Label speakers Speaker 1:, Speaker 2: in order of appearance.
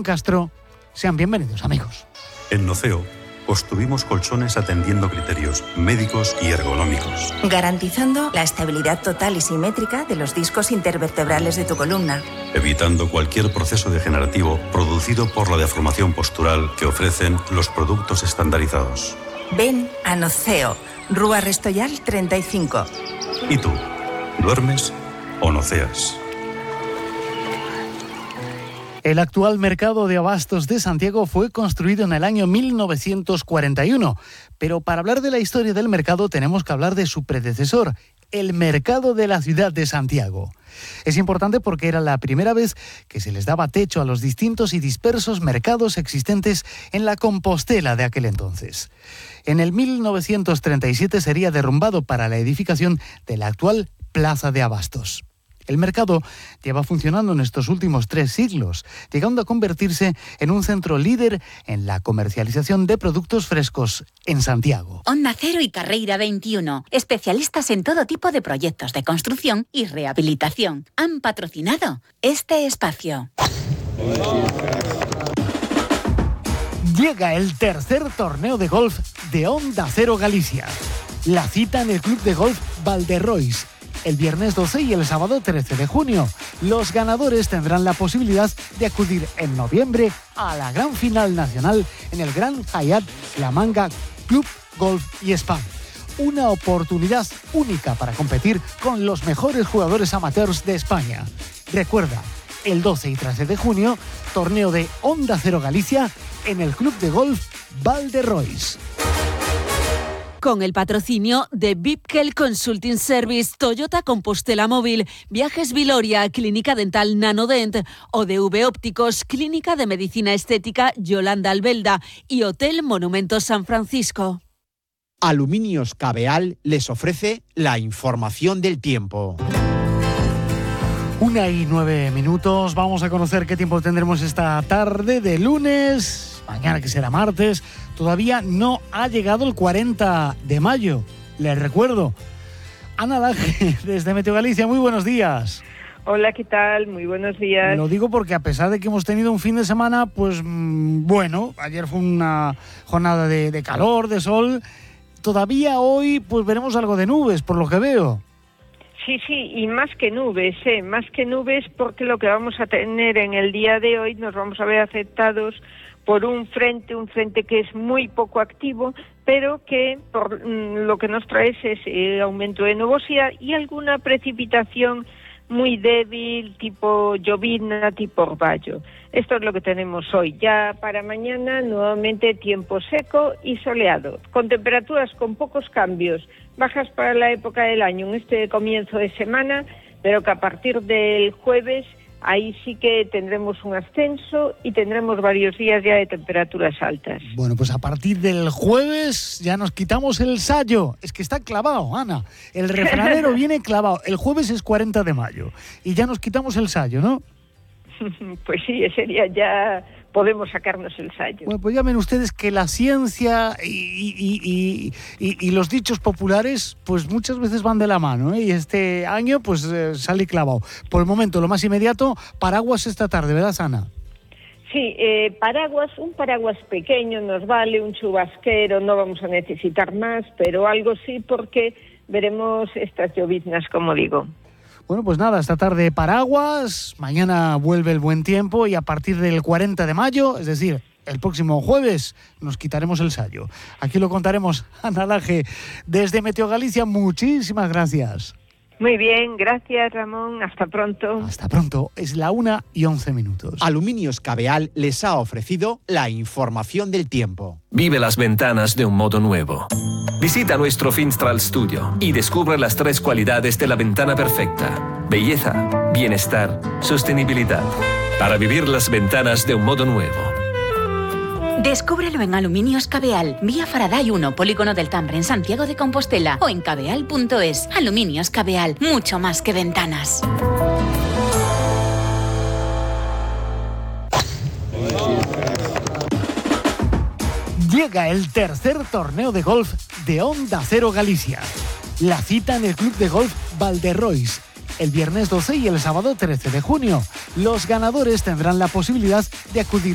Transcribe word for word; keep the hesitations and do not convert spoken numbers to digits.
Speaker 1: Castro. Sean bienvenidos, amigos.
Speaker 2: En Noceo construimos colchones atendiendo criterios médicos y ergonómicos,
Speaker 3: garantizando la estabilidad total y simétrica de los discos intervertebrales de tu columna,
Speaker 2: evitando cualquier proceso degenerativo producido por la deformación postural que ofrecen los productos estandarizados.
Speaker 3: Ven a Noceo, Rúa Restoyal treinta y cinco.
Speaker 2: ¿Y tú? ¿Duermes o noceas?
Speaker 1: El actual mercado de abastos de Santiago fue construido en el año mil novecientos cuarenta y uno, pero para hablar de la historia del mercado tenemos que hablar de su predecesor, el mercado de la ciudad de Santiago. Es importante porque era la primera vez que se les daba techo a los distintos y dispersos mercados existentes en la Compostela de aquel entonces. En el mil novecientos treinta y siete sería derrumbado para la edificación de la actual Plaza de Abastos. El mercado lleva funcionando en estos últimos tres siglos, llegando a convertirse en un centro líder en la comercialización de productos frescos en Santiago.
Speaker 4: Onda Cero y Carreira veintiuno, especialistas en todo tipo de proyectos de construcción y rehabilitación, han patrocinado este espacio.
Speaker 1: Llega el tercer torneo de golf de Onda Cero Galicia. La cita en el Club de Golf Valderrois, el viernes doce y el sábado trece de junio. Los ganadores tendrán la posibilidad de acudir en noviembre a la gran final nacional en el Gran Hyatt La Manga Club Golf y Spa. Una oportunidad única para competir con los mejores jugadores amateurs de España. Recuerda, el doce y trece de junio, torneo de Onda Cero Galicia en el Club de Golf Valderrois.
Speaker 5: Con el patrocinio de Vipkel Consulting Service, Toyota Compostela Móvil, Viajes Viloria, Clínica Dental Nanodent, O D V Ópticos, Clínica de Medicina Estética Yolanda Albelda y Hotel Monumento San Francisco.
Speaker 6: Aluminios Cabeal les ofrece la información del tiempo.
Speaker 1: Una y nueve minutos. Vamos a conocer qué tiempo tendremos esta tarde de lunes. Mañana, que será martes. Todavía no ha llegado el cuarenta de mayo. Les recuerdo. Ana Laje, desde Meteo Galicia. Muy buenos días.
Speaker 7: Hola, ¿qué tal? Muy buenos días.
Speaker 1: Lo digo porque a pesar de que hemos tenido un fin de semana, pues mmm, bueno, ayer fue una jornada de, de calor, de sol. Todavía hoy pues veremos algo de nubes, por lo que veo.
Speaker 7: Sí, sí, y más que nubes, ¿eh? Más que nubes, porque lo que vamos a tener en el día de hoy nos vamos a ver afectados por un frente, un frente que es muy poco activo, pero que por mm, lo que nos trae es ese aumento de nubosidad y alguna precipitación muy débil, tipo llovizna, tipo orvallo. Esto es lo que tenemos hoy. Ya para mañana, nuevamente tiempo seco y soleado, con temperaturas con pocos cambios, bajas para la época del año en este comienzo de semana, pero que a partir del jueves ahí sí que tendremos un ascenso y tendremos varios días ya de temperaturas altas.
Speaker 1: Bueno, pues a partir del jueves ya nos quitamos el sayo. Es que está clavado, Ana. El refranero viene clavado. El jueves es cuarenta de mayo y ya nos quitamos el sayo, ¿no?
Speaker 7: Pues sí, ese día ya podemos sacarnos el sayo.
Speaker 1: Bueno, pues ya ven ustedes que la ciencia y, y, y, y, y los dichos populares pues muchas veces van de la mano, ¿eh? Y este año pues eh, sale clavado. Por el momento, lo más inmediato, paraguas esta tarde, ¿verdad, Ana?
Speaker 7: Sí, eh, paraguas, un paraguas pequeño nos vale, un chubasquero, no vamos a necesitar más, pero algo sí, porque veremos estas lloviznas, como digo.
Speaker 1: Bueno, pues nada, esta tarde paraguas, mañana vuelve el buen tiempo y a partir del cuarenta de mayo, es decir, el próximo jueves, nos quitaremos el sayo. Aquí lo contaremos, Ana Laje, desde Meteo Galicia. Muchísimas gracias.
Speaker 7: Muy bien, gracias, Ramón. Hasta pronto.
Speaker 1: Hasta pronto. Es la una y once minutos.
Speaker 6: Aluminios Cabeal les ha ofrecido la información del tiempo.
Speaker 8: Vive las ventanas de un modo nuevo. Visita nuestro Finstral Studio y descubre las tres cualidades de la ventana perfecta: belleza, bienestar, sostenibilidad. Para vivir las ventanas de un modo nuevo.
Speaker 4: Descúbrelo en Aluminios Cabeal, vía Faraday uno, Polígono del Tambre, en Santiago de Compostela, o en cabeal punto es. Aluminios Cabeal, mucho más que ventanas.
Speaker 1: Llega el tercer torneo de golf de Onda Cero Galicia. La cita en el Club de Golf Valderrois, el viernes doce y el sábado trece de junio. Los ganadores tendrán la posibilidad de acudir